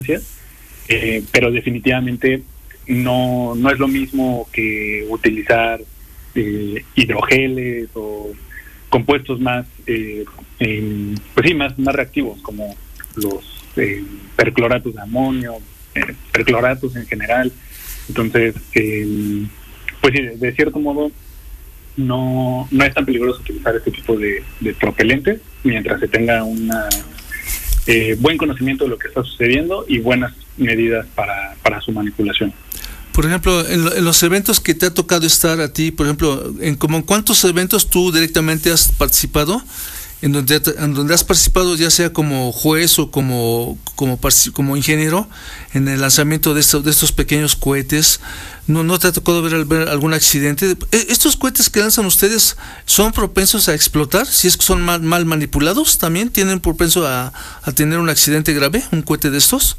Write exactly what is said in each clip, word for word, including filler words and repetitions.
eh, pero definitivamente no, no es lo mismo que utilizar eh, hidrogeles o compuestos más, eh, eh, pues sí, más, más reactivos, como los eh, percloratos de amonio, eh, percloratos en general. Entonces, eh, pues sí, de, de cierto modo, no, no es tan peligroso utilizar este tipo de, de propelentes mientras se tenga un eh, buen conocimiento de lo que está sucediendo y buenas medidas para, para su manipulación. Por ejemplo, en, lo, en los eventos que te ha tocado estar a ti, por ejemplo, en como en cuántos eventos tú directamente has participado, en donde, en donde has participado ya sea como juez o como como como ingeniero en el lanzamiento de estos de estos pequeños cohetes. ¿No, no te ha tocado ver, ver algún accidente? ¿Estos cohetes que lanzan ustedes son propensos a explotar? Si es que son mal, mal manipulados, ¿también tienen propenso a, a tener un accidente grave, un cohete de estos?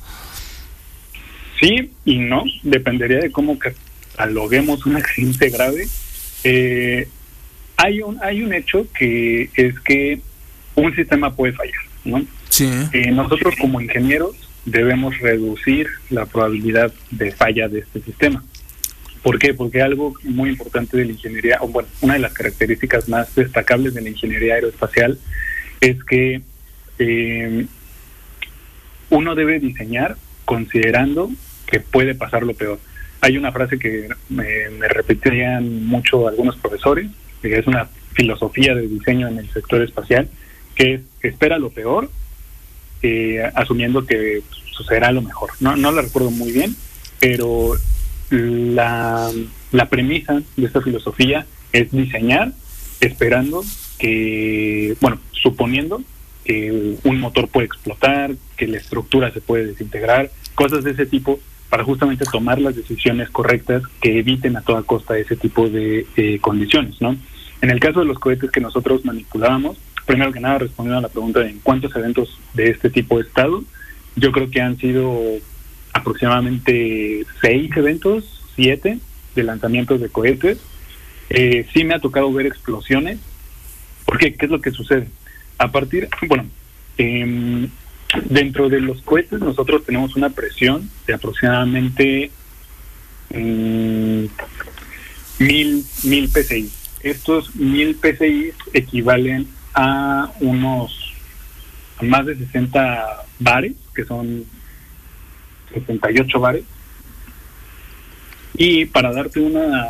Sí y no, dependería de cómo cataloguemos un accidente grave. Eh, hay un hay un hecho que es que un sistema puede fallar, ¿no? Sí. Eh, nosotros como ingenieros debemos reducir la probabilidad de falla de este sistema. ¿Por qué? Porque algo muy importante de la ingeniería, o bueno, una de las características más destacables de la ingeniería aeroespacial es que eh, uno debe diseñar considerando que puede pasar lo peor. Hay una frase que me, me repetían mucho algunos profesores, que es una filosofía de diseño en el sector espacial, que es espera lo peor, eh, asumiendo que sucederá lo mejor. No, no la recuerdo muy bien, pero la, la premisa de esta filosofía es diseñar esperando que, bueno, suponiendo que un motor puede explotar, que la estructura se puede desintegrar, cosas de ese tipo, para justamente tomar las decisiones correctas que eviten a toda costa ese tipo de eh, condiciones, ¿no? En el caso de los cohetes que nosotros manipulábamos, primero que nada, respondiendo a la pregunta de en cuántos eventos de este tipo he estado, yo creo que han sido aproximadamente seis eventos, siete, de lanzamientos de cohetes. Eh, sí me ha tocado ver explosiones. ¿Por qué? ¿Qué es lo que sucede? A partir, bueno, eh, dentro de los cohetes nosotros tenemos una presión de aproximadamente mmm, mil, mil P S I. Estos mil P S I equivalen a unos a más de sesenta bares, que son sesenta y ocho bares. Y para darte una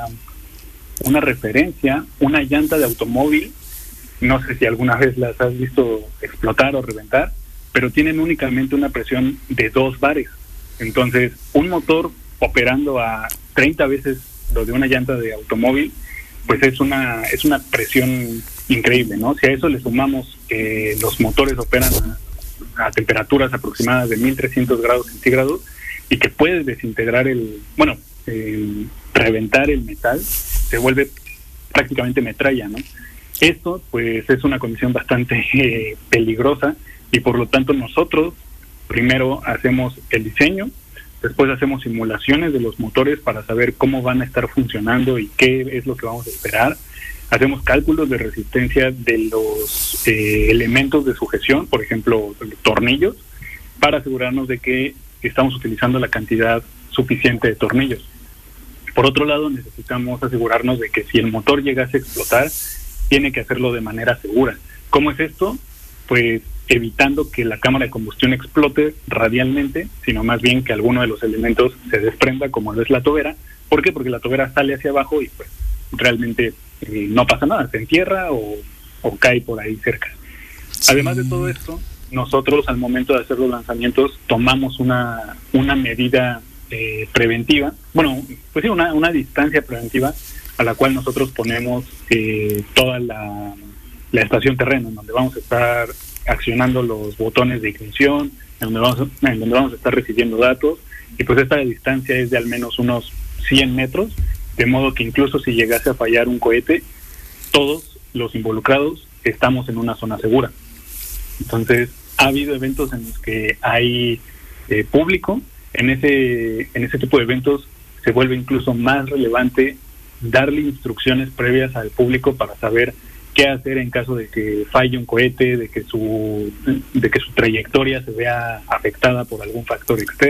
una referencia, una llanta de automóvil, no sé si alguna vez las has visto explotar o reventar, pero tienen únicamente una presión de dos bares. Entonces, un motor operando a treinta veces lo de una llanta de automóvil, pues es una es una presión increíble, ¿no? Si a eso le sumamos que los motores operan a, a temperaturas aproximadas de mil trescientos grados centígrados y que puedes desintegrar el, bueno, el, reventar el metal, se vuelve prácticamente metralla, ¿no? Esto, pues, es una condición bastante eh, peligrosa y por lo tanto nosotros primero hacemos el diseño, después hacemos simulaciones de los motores para saber cómo van a estar funcionando y qué es lo que vamos a esperar. Hacemos cálculos de resistencia de los eh, elementos de sujeción, por ejemplo, tornillos, para asegurarnos de que estamos utilizando la cantidad suficiente de tornillos. Por otro lado, necesitamos asegurarnos de que si el motor llegase a explotar, tiene que hacerlo de manera segura. ¿Cómo es esto? Pues evitando que la cámara de combustión explote radialmente, sino más bien que alguno de los elementos se desprenda, como lo es la tobera. ¿Por qué? Porque la tobera sale hacia abajo y pues realmente eh, no pasa nada, se entierra o, o cae por ahí cerca. Sí. Además de todo esto, nosotros al momento de hacer los lanzamientos tomamos una, una medida eh, preventiva, bueno, pues sí, una, una distancia preventiva a la cual nosotros ponemos eh, toda la, la estación terreno, en donde vamos a estar accionando los botones de ignición, en donde vamos a, en donde vamos a estar recibiendo datos, y pues esta distancia es de al menos unos cien metros, de modo que incluso si llegase a fallar un cohete, todos los involucrados estamos en una zona segura. Entonces, ha habido eventos en los que hay eh, público. En ese, en ese tipo de eventos se vuelve incluso más relevante darle instrucciones previas al público para saber qué hacer en caso de que falle un cohete, de que su de que su trayectoria se vea afectada por algún factor externo.